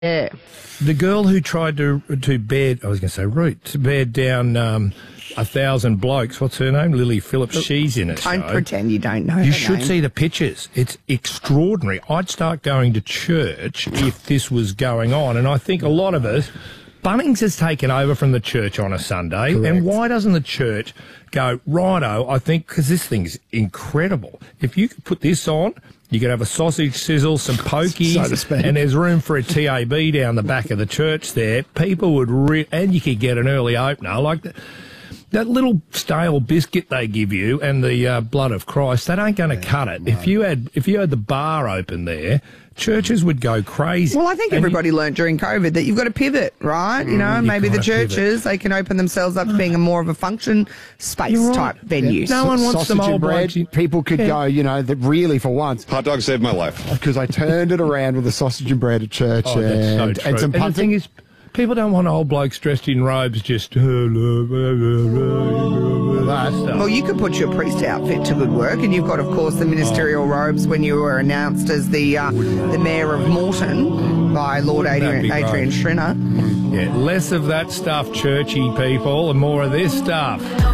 Yeah. The girl who tried to bed, I was going to say root, to bed down 1,000 blokes. What's her name? Lily Phillips. She's in it. Don't pretend you don't know You her should name. see the pictures. It's extraordinary. I'd start going to church if this was going on. And I think a lot of us, Bunnings has taken over from the church on a Sunday. Correct. And why doesn't the church go, righto, I think, because this thing's incredible. If you could put this on, you could have a sausage sizzle, some pokies, So to speak. and there's room for a TAB down the back of the church there. People would, and you could get an early opener like that little stale biscuit they give you and the blood of Christ. That ain't going to cut it. No. If you had the bar open there, churches would go crazy. Well, I think everybody learnt during COVID that you've got to pivot, right? You know, maybe the churches, they can open themselves up to being more of a function space type venue. No one wants some old bread. People could go, you know, that really for once. Hot dog saved my life. Because I turned it around with the sausage and bread at church. Oh, that's so true. And some the thing is, people don't want old blokes dressed in robes just Well, you could put your priest outfit to good work, and you've got, of course, the ministerial robes when you were announced as the Mayor of Moreton by Lord Adrian Schrinner. Yeah, less of that stuff, churchy people, and more of this stuff.